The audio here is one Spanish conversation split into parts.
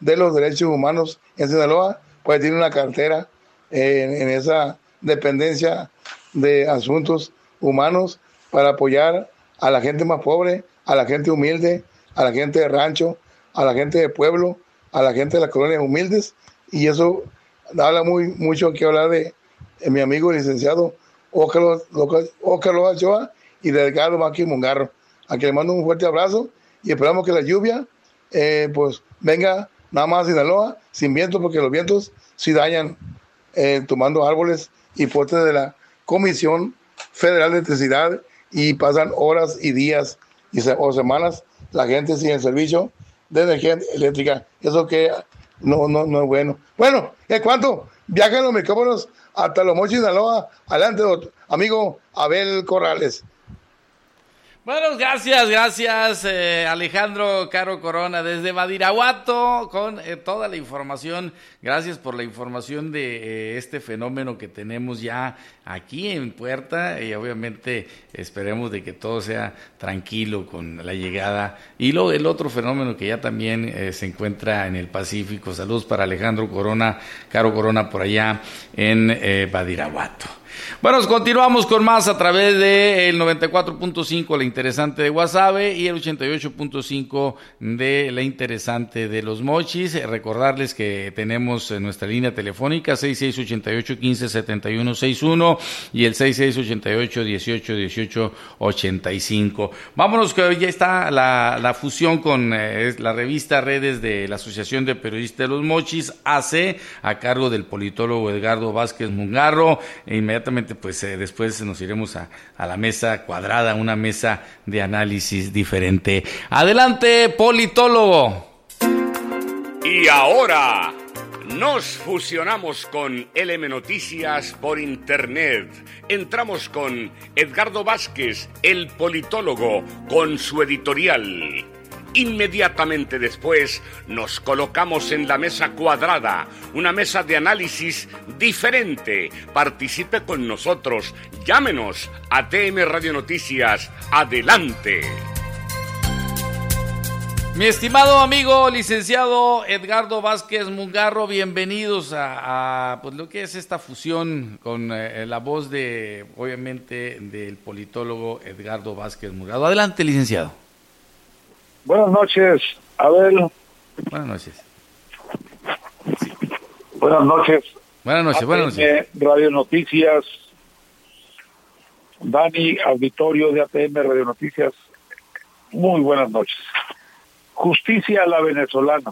de los derechos humanos en Sinaloa, pues tiene una cartera en esa dependencia de asuntos humanos para apoyar a la gente más pobre, a la gente humilde, a la gente de rancho, a la gente de pueblo, a la gente de las colonias humildes, y eso habla mucho que hablar de mi amigo licenciado Óscar Ochoa y de Edgardo Vázquez Mungarro, a quien le mando un fuerte abrazo y esperamos que la lluvia pues venga nada más a Sinaloa sin viento, porque los vientos sí dañan tomando árboles y postes de la Comisión Federal de Electricidad, y pasan horas y días o semanas la gente sin el servicio de energía eléctrica. Eso que no es bueno. Bueno, ¿en cuánto viajan los micrófonos hasta Los Mochis, Sinaloa? Adelante, amigo Abel Corrales. Bueno, gracias Alejandro Caro Corona desde Badiraguato con toda la información. Gracias por la información de este fenómeno que tenemos ya aquí en puerta, y obviamente esperemos de que todo sea tranquilo con la llegada y el otro fenómeno que ya también se encuentra en el Pacífico. Saludos para Alejandro Corona, Caro Corona por allá en Badiraguato. Bueno, continuamos con más a través del 94.5 La Interesante de Guasave y el 88.5 de La Interesante de Los Mochis. Recordarles que tenemos nuestra línea telefónica 6688-157161 y el 6688-181885. Vámonos, que ya está la fusión con la revista Redes de la Asociación de Periodistas de Los Mochis, AC, a cargo del politólogo Edgardo Vázquez Mungarro. Inmediatamente pues después nos iremos a la mesa cuadrada, una mesa de análisis diferente. Adelante, politólogo. Y ahora nos fusionamos con LM Noticias por internet. Entramos con Edgardo Vázquez, el politólogo, con su editorial. Inmediatamente después nos colocamos en la mesa cuadrada, una mesa de análisis diferente. Participe con nosotros, llámenos a TM Radio Noticias. Adelante. Mi estimado amigo licenciado Edgardo Vázquez Mungarro, bienvenidos a pues lo que es esta fusión con la voz de, obviamente, del politólogo Edgardo Vázquez Mungarro. Adelante, licenciado. Buenas noches, Abel. Buenas noches. Sí. Buenas noches. Buenas noches. Radio Noticias. Dani, auditorio de ATM Radio Noticias. Muy buenas noches. Justicia a la venezolana.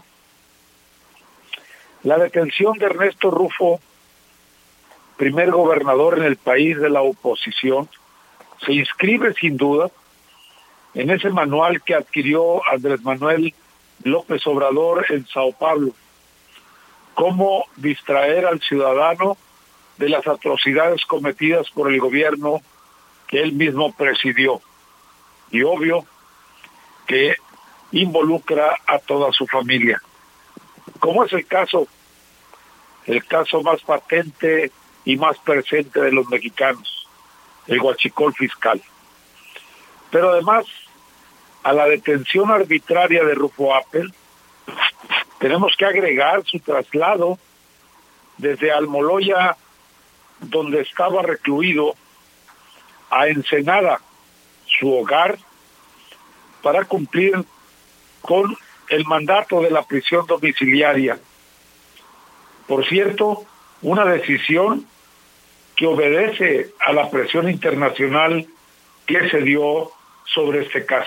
La detención de Ernesto Rufo, primer gobernador en el país de la oposición, se inscribe sin duda en ese manual que adquirió Andrés Manuel López Obrador en Sao Paulo: cómo distraer al ciudadano de las atrocidades cometidas por el gobierno que él mismo presidió. Y obvio que involucra a toda su familia. Como es el caso más patente y más presente de los mexicanos, el huachicol fiscal. Pero además, a la detención arbitraria de Rufo Appel, tenemos que agregar su traslado desde Almoloya, donde estaba recluido, a Ensenada, su hogar, para cumplir con el mandato de la prisión domiciliaria. Por cierto, una decisión que obedece a la presión internacional que se dio sobre este caso.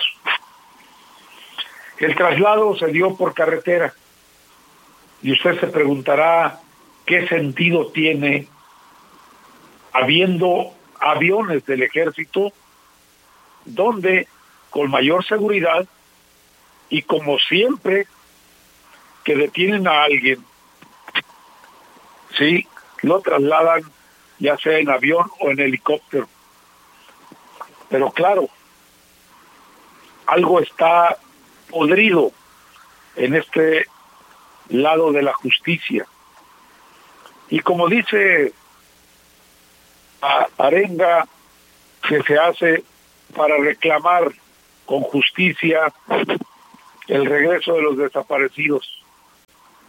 El traslado se dio por carretera, y usted se preguntará qué sentido tiene, habiendo aviones del ejército, donde con mayor seguridad y como siempre que detienen a alguien, sí, lo trasladan ya sea en avión o en helicóptero. Pero claro, algo está podrido en este lado de la justicia. Y como dice la arenga que se hace para reclamar con justicia el regreso de los desaparecidos,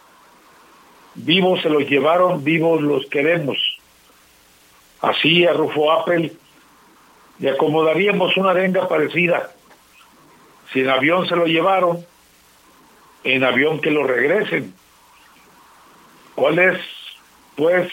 vivos se los llevaron, vivos los queremos. Así a Rufo Appel le acomodaríamos una arenga parecida. Si en avión se lo llevaron, en avión que lo regresen. ¿Cuál es, pues,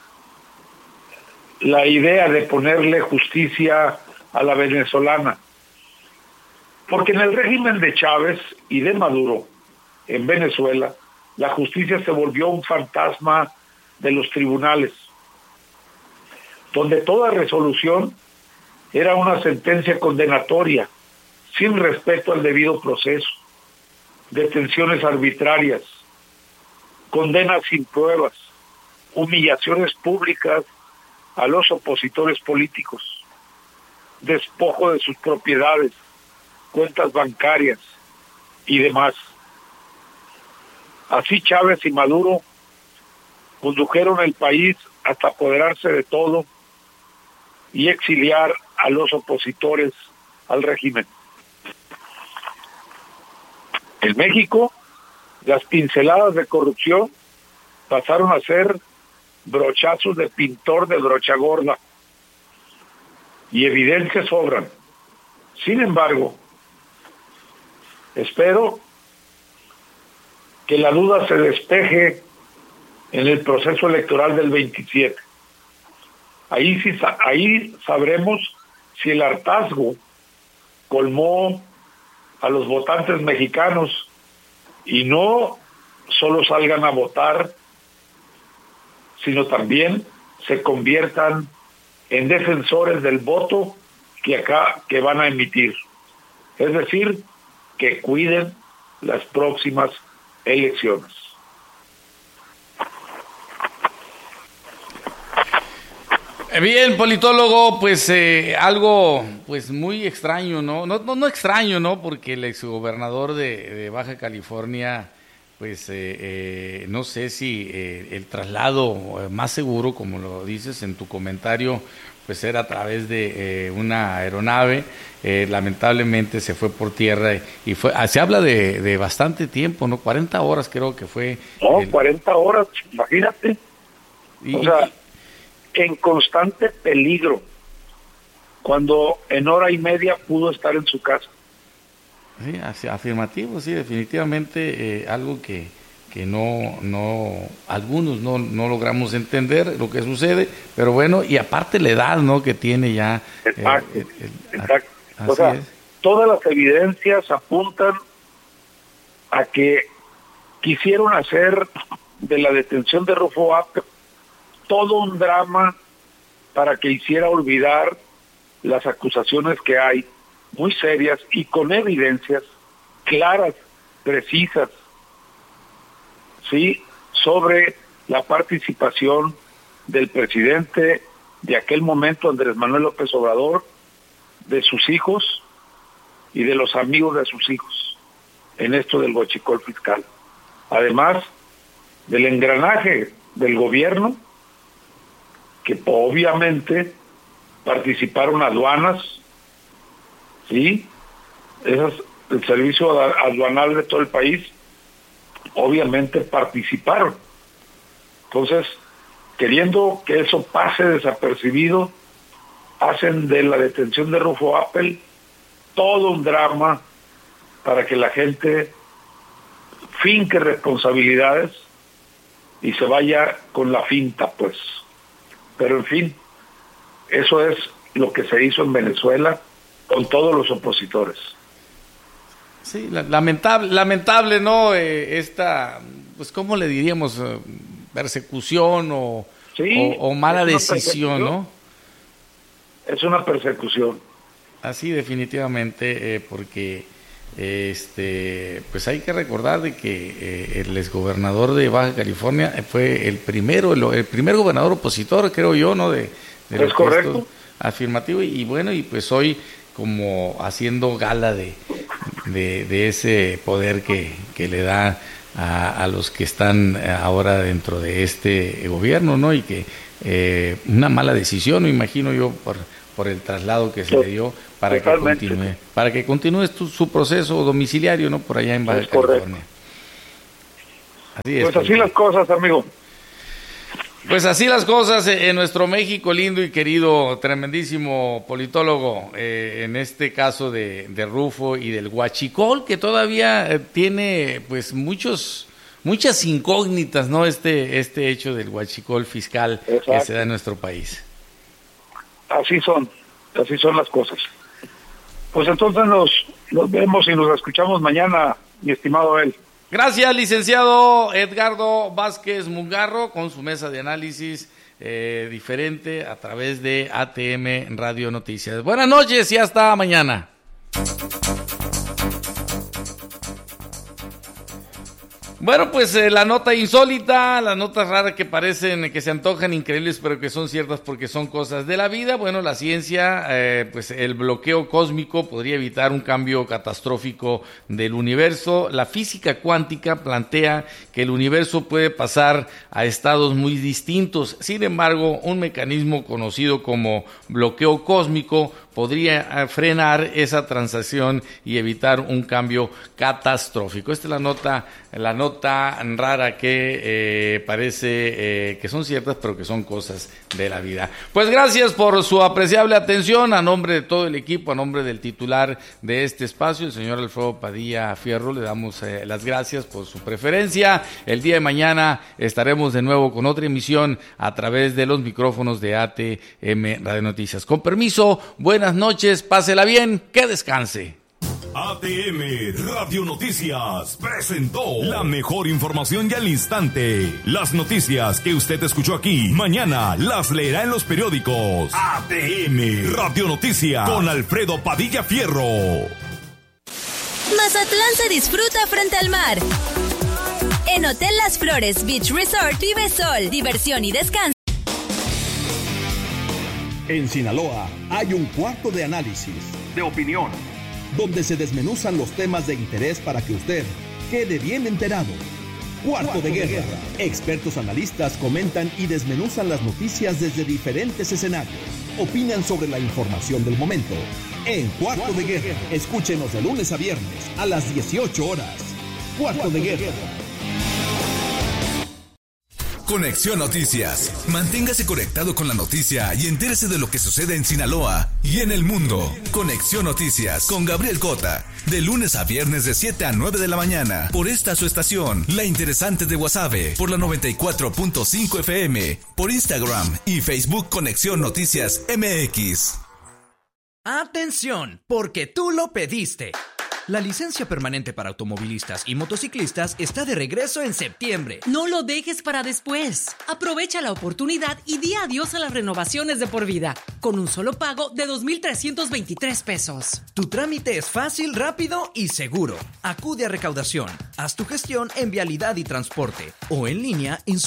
la idea de ponerle justicia a la venezolana? Porque en el régimen de Chávez y de Maduro, en Venezuela, la justicia se volvió un fantasma de los tribunales, donde toda resolución era una sentencia condenatoria, sin respeto al debido proceso, detenciones arbitrarias, condenas sin pruebas, humillaciones públicas a los opositores políticos, despojo de sus propiedades, cuentas bancarias y demás. Así Chávez y Maduro condujeron el país hasta apoderarse de todo y exiliar a los opositores al régimen. En México, las pinceladas de corrupción pasaron a ser brochazos de pintor de brocha gorda y evidencias sobran. Sin embargo, espero que la duda se despeje en el proceso electoral del 27. Ahí sabremos si el hartazgo colmó a los votantes mexicanos y no solo salgan a votar, sino también se conviertan en defensores del voto que van a emitir. Es decir, que cuiden las próximas elecciones. Bien, politólogo, pues algo pues muy extraño, ¿no? No extraño, ¿no? Porque el exgobernador de Baja California, pues no sé si el traslado más seguro, como lo dices en tu comentario, pues era a través de una aeronave. Lamentablemente se fue por tierra y se habla de bastante tiempo, ¿no? 40 horas creo que fue. No, 40 horas, imagínate. O sea, en constante peligro, cuando en hora y media pudo estar en su casa. Sí, afirmativo, sí, definitivamente algo que algunos no logramos entender lo que sucede, pero bueno, y aparte la edad, ¿no?, que tiene ya. Exacto. O sea, todas las evidencias apuntan a que quisieron hacer de la detención de Rufo Appel todo un drama para que hiciera olvidar las acusaciones que hay, muy serias y con evidencias claras, precisas, ¿sí?, sobre la participación del presidente de aquel momento, Andrés Manuel López Obrador, de sus hijos y de los amigos de sus hijos en esto del huachicol fiscal. Además del engranaje del gobierno, que obviamente participaron aduanas, ¿sí? El servicio aduanal de todo el país, obviamente participaron. Entonces, queriendo que eso pase desapercibido, hacen de la detención de Rufo Appel todo un drama para que la gente finque responsabilidades y se vaya con la finta, pues. Pero en fin, eso es lo que se hizo en Venezuela con todos los opositores. Sí, lamentable, ¿no? Esta, pues, ¿cómo le diríamos? Persecución o mala decisión, ¿no? Es una persecución. Así, definitivamente, porque pues hay que recordar de que el exgobernador de Baja California fue el primer gobernador opositor, creo yo, ¿no? De es correcto. Afirmativo, y bueno, y pues hoy como haciendo gala de ese poder que le da a los que están ahora dentro de este gobierno, ¿no? Y que una mala decisión, me imagino yo, por el traslado que se le dio para que continúe su proceso domiciliario, ¿no?, por allá en Baja California. Así es. Pues así las cosas, amigo. Pues así las cosas en nuestro México lindo y querido, tremendísimo politólogo, en este caso de Rufo y del huachicol, que todavía tiene pues muchas incógnitas, ¿no? Este hecho del huachicol fiscal. Exacto. Que se da en nuestro país. Así son las cosas. Pues entonces nos vemos y nos escuchamos mañana, mi estimado Abel. Gracias, licenciado Edgardo Vázquez Mungarro, con su mesa de análisis diferente a través de ATM Radio Noticias. Buenas noches y hasta mañana. Bueno, pues la nota insólita, las notas raras que parecen, que se antojan increíbles, pero que son ciertas porque son cosas de la vida. Bueno, la ciencia, pues el bloqueo cósmico podría evitar un cambio catastrófico del universo. La física cuántica plantea que el universo puede pasar a estados muy distintos. Sin embargo, un mecanismo conocido como bloqueo cósmico podría frenar esa transacción y evitar un cambio catastrófico. Esta es la nota rara que parece que son ciertas, pero que son cosas de la vida. Pues gracias por su apreciable atención. A nombre de todo el equipo, a nombre del titular de este espacio, el señor Alfredo Padilla Fierro, le damos las gracias por su preferencia. El día de mañana estaremos de nuevo con otra emisión a través de los micrófonos de ATM Radio Noticias. Con permiso, buenas noches, pásela bien, que descanse. ATM Radio Noticias presentó la mejor información y al instante. Las noticias que usted escuchó aquí, mañana las leerá en los periódicos. ATM Radio Noticias con Alfredo Padilla Fierro. Mazatlán se disfruta frente al mar. En Hotel Las Flores Beach Resort vive sol, diversión y descanso. En Sinaloa hay un cuarto de análisis, de opinión, donde se desmenuzan los temas de interés para que usted quede bien enterado. Cuarto de Guerra. Expertos analistas comentan y desmenuzan las noticias desde diferentes escenarios. Opinan sobre la información del momento. En Cuarto de Guerra, escúchenos de lunes a viernes a las 18 horas. Cuarto de Guerra. Conexión Noticias. Manténgase conectado con la noticia y entérese de lo que sucede en Sinaloa y en el mundo. Conexión Noticias con Gabriel Cota. De lunes a viernes de 7 a 9 de la mañana. Por esta su estación, La Interesante de Guasave. Por la 94.5 FM. Por Instagram y Facebook Conexión Noticias MX. Atención, porque tú lo pediste. La licencia permanente para automovilistas y motociclistas está de regreso en septiembre. No lo dejes para después. Aprovecha la oportunidad y di adiós a las renovaciones de por vida, con un solo pago de 2,323 pesos. Tu trámite es fácil, rápido y seguro. Acude a recaudación. Haz tu gestión en Vialidad y Transporte o en línea en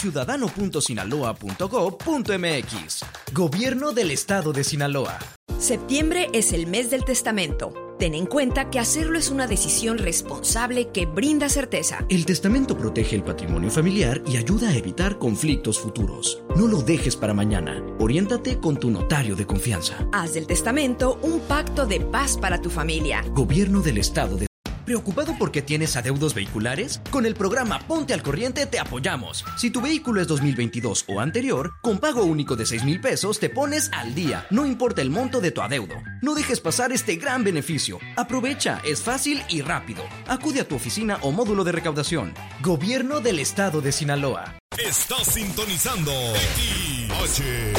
ciudadano.sinaloa.gov.mx. Gobierno del Estado de Sinaloa. Septiembre es el mes del testamento. Ten en cuenta que hacerlo es una decisión responsable que brinda certeza. El testamento protege el patrimonio familiar y ayuda a evitar conflictos futuros. No lo dejes para mañana. Oriéntate con tu notario de confianza. Haz del testamento un pacto de paz para tu familia. Gobierno del Estado de... ¿Preocupado porque tienes adeudos vehiculares? Con el programa Ponte al Corriente te apoyamos. Si tu vehículo es 2022 o anterior, con pago único de 6,000 pesos te pones al día. No importa el monto de tu adeudo. No dejes pasar este gran beneficio. Aprovecha, es fácil y rápido. Acude a tu oficina o módulo de recaudación. Gobierno del Estado de Sinaloa. Estás sintonizando XHGV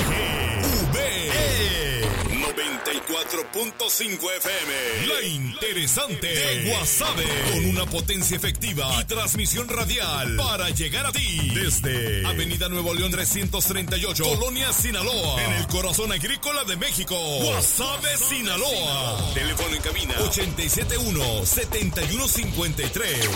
94.5 FM. La Interesante de Guasave. Con una potencia efectiva y transmisión radial para llegar a ti. Desde Avenida Nuevo León 338, Colonia Sinaloa. En el corazón agrícola de México. Guasave, Sinaloa. Teléfono en cabina 871-7153.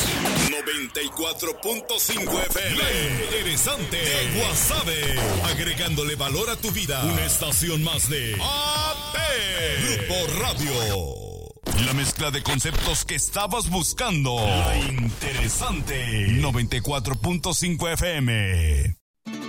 94.5 FM. La Interesante de Guasave. Agregándole valor a tu vida. Una estación más de AT Grupo Radio. La mezcla de conceptos que estabas buscando. La Interesante. 94.5 FM.